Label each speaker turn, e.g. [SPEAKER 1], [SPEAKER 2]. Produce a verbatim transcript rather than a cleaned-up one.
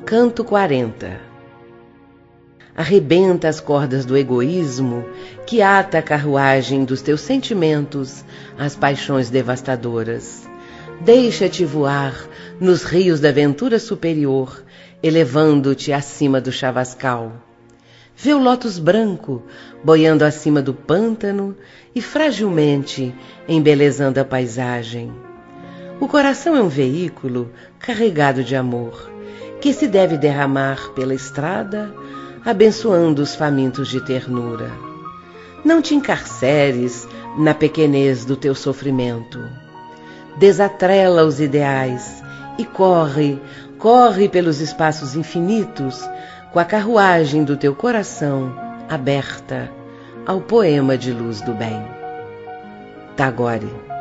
[SPEAKER 1] Canto quarenta. Arrebenta as cordas do egoísmo que ata a carruagem dos teus sentimentos às paixões devastadoras. Deixa-te voar nos rios da ventura superior, elevando-te acima do chavascal. Vê o lótus branco boiando acima do pântano e fragilmente embelezando a paisagem. O coração é um veículo carregado de amor, que se deve derramar pela estrada, abençoando os famintos de ternura. Não te encarceres na pequenez do teu sofrimento. Desatrela os ideais e corre, corre pelos espaços infinitos com a carruagem do teu coração aberta ao poema de luz do bem. Tagore.